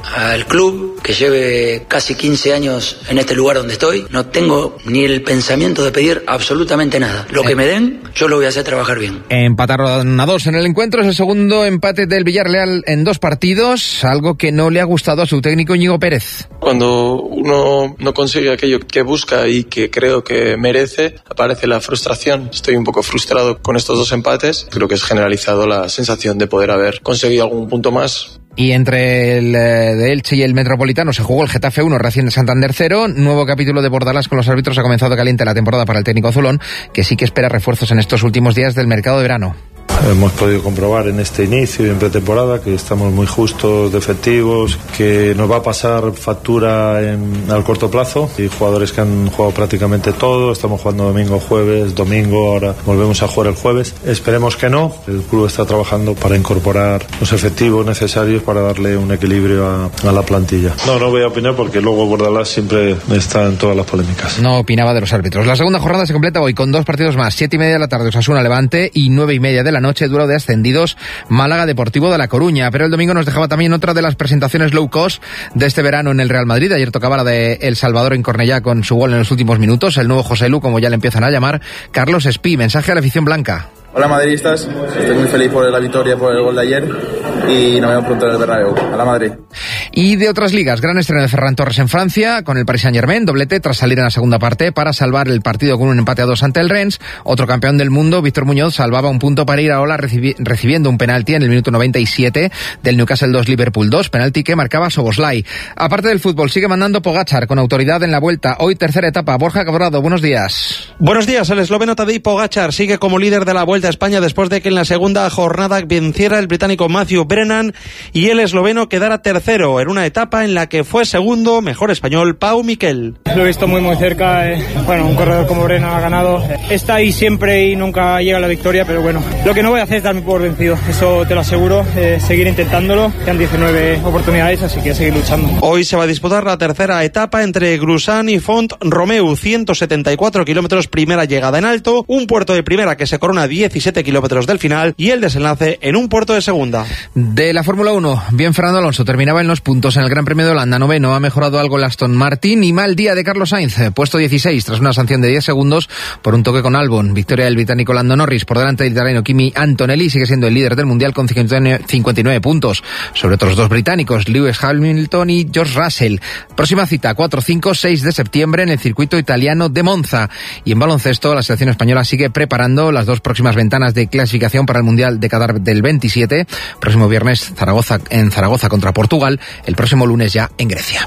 al club, que lleve casi quince años en este lugar donde estoy. No tengo ni el pensamiento de pedir absolutamente nada. Lo que me den, yo lo voy a hacer trabajar bien. Empataron a dos en el encuentro, es el segundo empate del Villarreal en dos partidos, algo que no le ha gustado a su técnico Íñigo Pérez. Cuando uno no consigue aquello que busca y que creo que merece, aparece la frustración. Estoy un poco frustrado con estos dos empates. Creo que es generalizado la sensación de poder haber conseguido algún punto más. Y entre el eh, de Elche y el Metropolitano se jugó el Getafe uno, Racing de Santander cero. Nuevo capítulo de Bordalás con los árbitros. Ha comenzado caliente la temporada para el técnico azulón, que sí que espera refuerzos en estos últimos días del mercado de verano. Hemos podido comprobar en este inicio y en pretemporada que estamos muy justos de efectivos, que nos va a pasar factura en, al corto plazo. Y jugadores que han jugado prácticamente todo, estamos jugando domingo, jueves, domingo, ahora volvemos a jugar el jueves. Esperemos que no. El club está trabajando para incorporar los efectivos necesarios para darle un equilibrio a, a la plantilla. No, no voy a opinar porque luego Bordalás siempre está en todas las polémicas. No opinaba de los árbitros. La segunda jornada se completa hoy con dos partidos más. Siete y media de la tarde Osasuna Levante y nueve y media de la noche duelo de ascendidos Málaga Deportivo de La Coruña. Pero el domingo nos dejaba también otra de las presentaciones low cost de este verano en el Real Madrid. Ayer tocaba la de El Salvador en Cornellá con su gol en los últimos minutos, el nuevo José Lu, como ya le empiezan a llamar, Carlos Espí. Mensaje a la afición blanca. Hola madridistas, estoy muy feliz por la victoria, por el gol de ayer y nos vemos pronto en el Bernabéu. A la Madrid. Y de otras ligas, gran estreno de Ferran Torres en Francia con el Paris Saint-Germain, doblete tras salir en la segunda parte para salvar el partido con un empate a dos ante el Rennes. Otro campeón del mundo, Víctor Muñoz, salvaba un punto para ir a Ola recibi- recibiendo un penalti en el minuto noventa y siete del Newcastle dos Liverpool dos, penalti que marcaba Soboslai. Aparte del fútbol, sigue mandando Pogačar con autoridad en la vuelta. Hoy tercera etapa. Borja Cabrado, buenos días. Buenos días, el esloveno Tadej Pogačar sigue como líder de la Vuelta a España después de que en la segunda jornada venciera el británico Matthew Brennan y el esloveno quedara tercero en una etapa en la que fue segundo, mejor español, Pau Miquel. Lo he visto muy muy cerca, eh. bueno, un corredor como Brennan ha ganado, está ahí siempre y nunca llega a la victoria, pero bueno, lo que no voy a hacer es darme por vencido, eso te lo aseguro, eh, seguir intentándolo, quedan diecinueve oportunidades, así que seguir luchando. Hoy se va a disputar la tercera etapa entre Grusan y Font Romeu, ciento setenta y cuatro kilómetros, primera llegada en alto, un puerto de primera que se corona diecisiete kilómetros del final y el desenlace en un puerto de segunda. De la Fórmula uno, bien Fernando Alonso, terminaba en los puntos en el Gran Premio de Holanda, noveno, ha mejorado algo el Aston Martin y mal día de Carlos Sainz, puesto dieciséis tras una sanción de diez segundos por un toque con Albon. Victoria del británico Lando Norris por delante del italiano Kimi Antonelli, sigue siendo el líder del mundial con cincuenta y nueve puntos sobre otros dos británicos, Lewis Hamilton y George Russell. Próxima cita, cuatro, cinco, seis de septiembre en el circuito italiano de Monza. Y en baloncesto, la selección española sigue preparando las dos próximas ventanas de clasificación para el Mundial de Qatar del veintisiete. Próximo viernes Zaragoza en Zaragoza contra Portugal, el próximo lunes ya en Grecia.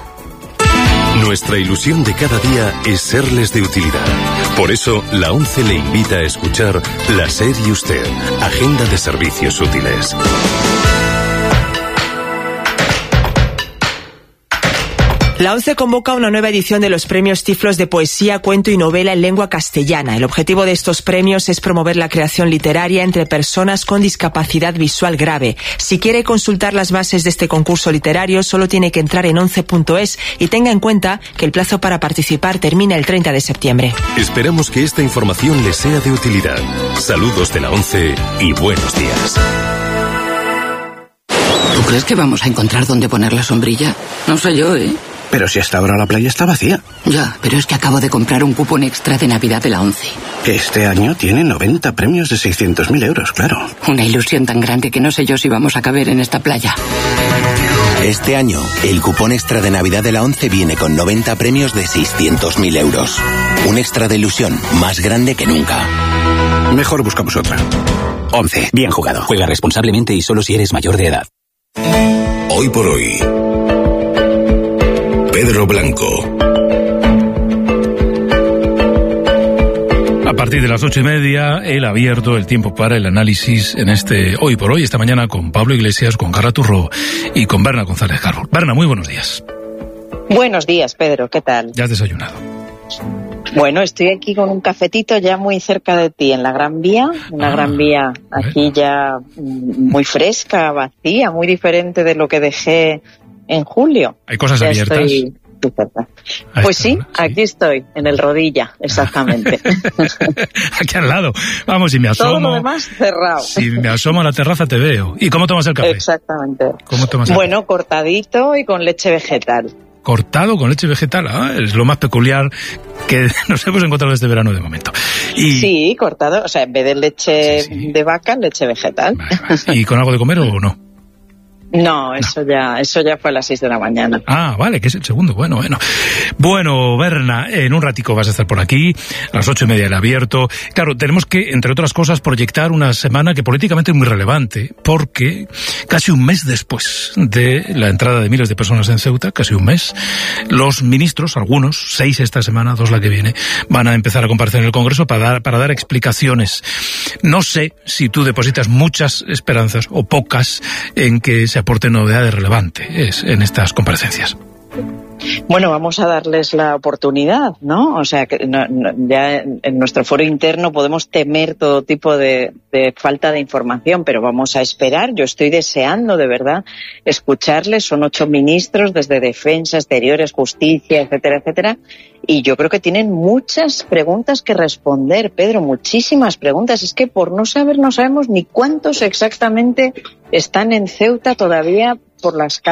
Nuestra ilusión de cada día es serles de utilidad. Por eso, la ONCE le invita a escuchar La SER y Usted, Agenda de Servicios Útiles. La ONCE convoca una nueva edición de los premios Tiflos de poesía, cuento y novela en lengua castellana. El objetivo de estos premios es promover la creación literaria entre personas con discapacidad visual grave. Si quiere consultar las bases de este concurso literario, solo tiene que entrar en once punto es y tenga en cuenta que el plazo para participar termina el treinta de septiembre. Esperamos que esta información les sea de utilidad. Saludos de la ONCE y buenos días. ¿Tú crees que vamos a encontrar dónde poner la sombrilla? No sé yo, ¿eh? Pero si hasta ahora la playa está vacía. Ya, pero es que acabo de comprar un cupón extra de Navidad de la ONCE. Que este año tiene noventa premios de seiscientos mil euros, claro. Una ilusión tan grande que no sé yo si vamos a caber en esta playa. Este año, el cupón extra de Navidad de la ONCE viene con noventa premios de seiscientos mil euros. Un extra de ilusión más grande que nunca. Mejor buscamos otra. ONCE. Bien jugado. Juega responsablemente y solo si eres mayor de edad. Hoy por hoy, Pedro Blanco. A partir de las ocho y media, el abierto, el tiempo para el análisis en este Hoy por Hoy, esta mañana con Pablo Iglesias, con Carla Turro y con Berna González Carbón. Berna, muy buenos días. Buenos días, Pedro, ¿qué tal? ¿Ya has desayunado? Bueno, estoy aquí con un cafetito ya muy cerca de ti, en la Gran Vía, una ah, Gran Vía aquí ya muy fresca, vacía, muy diferente de lo que dejé en julio. ¿Hay cosas ya abiertas? Estoy... aquí cerca. Pues sí, aquí estoy, en el Rodilla, exactamente. Aquí al lado. Vamos, si me asomo... Todo lo demás cerrado. Si me asomo a la terraza te veo. ¿Y cómo tomas el café? Exactamente. ¿Cómo tomas el Bueno, cortadito y con leche vegetal. Cortado con leche vegetal, ah, es lo más peculiar que nos hemos encontrado este verano de momento. Y... Sí, cortado, o sea, en vez de leche sí, sí. de vaca, leche vegetal. Vale, vale. ¿Y con algo de comer o no? No, eso no. ya eso ya fue a las seis de la mañana. Ah, vale, que es el segundo. Bueno, bueno. Bueno, Berna, en un ratico vas a estar por aquí, a las ocho y media el abierto. Claro, tenemos que, entre otras cosas, proyectar una semana que políticamente es muy relevante, porque casi un mes después de la entrada de miles de personas en Ceuta, casi un mes, los ministros, algunos, seis esta semana, dos la que viene, van a empezar a comparecer en el Congreso para dar, para dar explicaciones. No sé si tú depositas muchas esperanzas o pocas en que se aporten novedades relevantes en estas comparecencias. Bueno, vamos a darles la oportunidad, ¿no? O sea, que no, no, ya en nuestro foro interno podemos temer todo tipo de, de falta de información, pero vamos a esperar. Yo estoy deseando, de verdad, escucharles. Son ocho ministros, desde Defensa, Exteriores, Justicia, etcétera, etcétera. Y yo creo que tienen muchas preguntas que responder, Pedro, muchísimas preguntas. Es que por no saber, no sabemos ni cuántos exactamente están en Ceuta todavía por las calles.